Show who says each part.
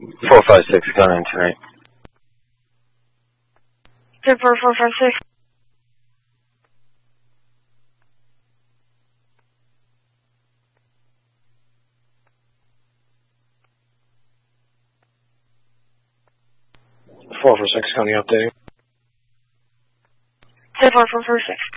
Speaker 1: 456 coming tonight.
Speaker 2: 456.
Speaker 3: Four for 6 County updating.
Speaker 2: 446.